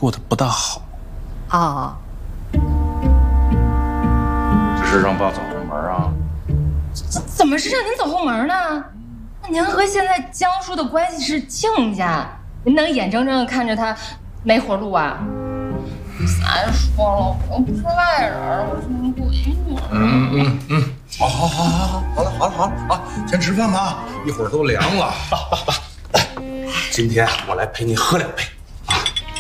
过得不大好。 哦， 这是让爸走后门啊？ 怎么是让您走后门呢？那您和现在江叔的关系是亲家，您能眼睁睁地看着他没活路啊？再说了，我不是外人，我是您闺女。 好了啊，先吃饭吧，一会儿都凉了。爸，今天我来陪你喝2杯啊！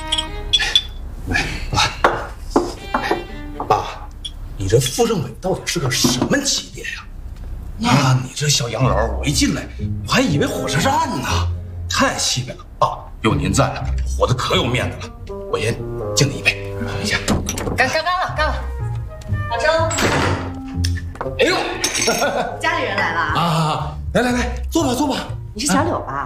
爸，你这副政委到底是个什么级别呀？啊，你这小洋楼，我一进来我还以为火车站呢，太气派了。爸，有您在，活得可有面子了。我先敬你一杯，回家。 干了。老周， 哎呦， 家里人来了啊！来，坐吧。 你是小柳吧？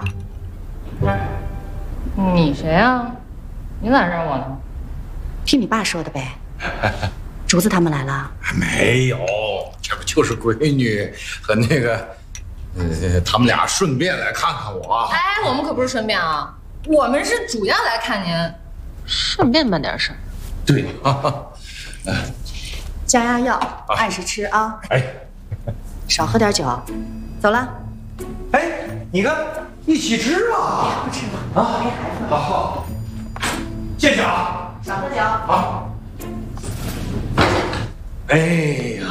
你谁呀？你咋认我呢？ 听你爸说的呗。竹子他们来了？ 没有，这不就是闺女和那个，他们俩顺便来看看我。 哎，我们可不是顺便啊，我们是主要来看您，顺便办点事儿。 对降压药，按时吃啊。 哎， 少喝点酒。走了。 哎，你看，一起吃啊！ 不吃了啊，陪孩子。 好，谢谢啊。 少喝酒。 好。哎呀，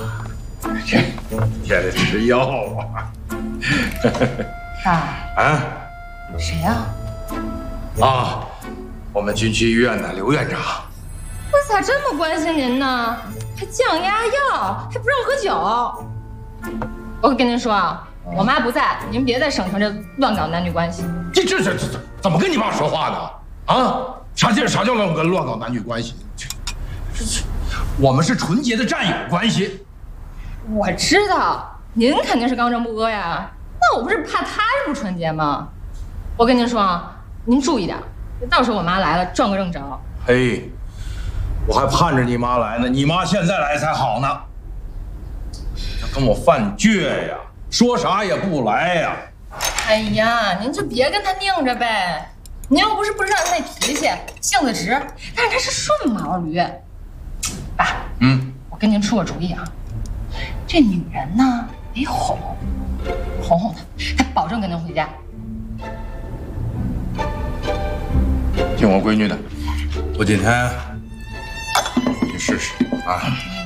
也得吃药啊！ 爸， 啊谁呀？ 啊，我们军区医院的刘院长。 我咋这么关心您呢？还降压药，还不让喝酒。我跟您说啊，我妈不在，您别在省城这乱搞男女关系。 这怎么跟你爸说话呢？啊，啥叫乱搞男女关系？我们是纯洁的战友关系。 我知道，您肯定是刚正不阿呀。那我不是怕他不纯洁吗？我跟您说啊，您注意点，到时候我妈来了撞个正着。 嘿，我还盼着你妈来呢，你妈现在来才好呢。她跟我犯倔呀，说啥也不来呀。 哎呀，您就别跟他拧着呗。您又不是不知道他那脾气，性子直，但是他是顺毛驴。爸，我跟您出个主意啊，这女人呢得哄哄她，她保证跟您回家。 听我闺女的，我今天你试试啊。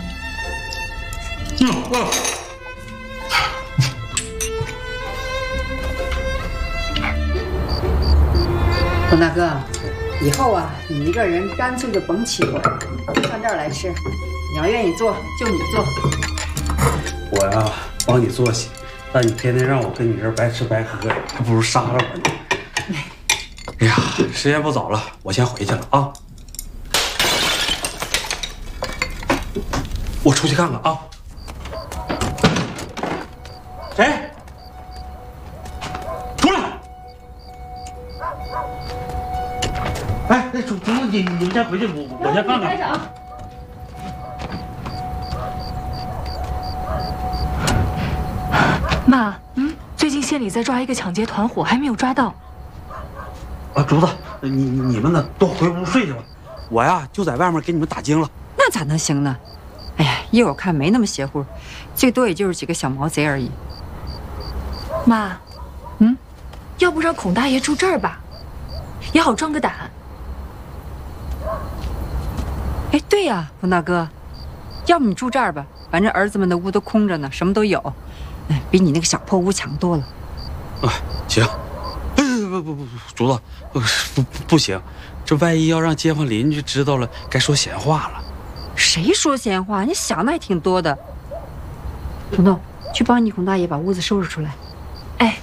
冯大哥，以后啊，你一个人干脆就甭起火，上这儿来吃。你要愿意做，就你做。 我呀，帮你做些，但你天天让我跟你这儿白吃白喝，还不如杀了我呢。哎呀，时间不早了，我先回去了啊。我出去看看啊。谁？出来！哎，主子，你们先回去，我先看看。 排长， 妈，最近县里在抓一个抢劫团伙，还没有抓到。 啊，竹子，你们呢，都回屋睡去吧。我呀，就在外面给你们打更了。 那咋能行呢？哎呀，依我看没那么邪乎，最多也就是几个小毛贼而已。 妈，要不让孔大爷住这儿吧，也好壮个胆。 哎，对呀，冯大哥，要不你住这儿吧，反正儿子们的屋都空着呢，什么都有，比你那个小破屋强多了。 啊，行。不，竹子，不行，这万一要让街坊邻居知道了，该说闲话了。 谁说闲话？你想的还挺多的。彤彤，去帮你孔大爷把屋子收拾出来。 哎，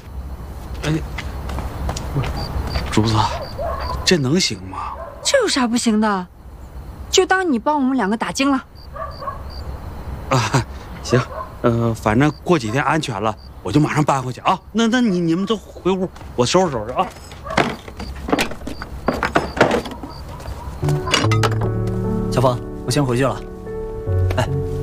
竹子，这能行吗？ 这有啥不行的？就当你帮我们两个打更了。 啊，行，反正过几天安全了，我就马上搬回去啊。那你们都回屋，我收拾收拾啊。 小芳，我先回去了。哎，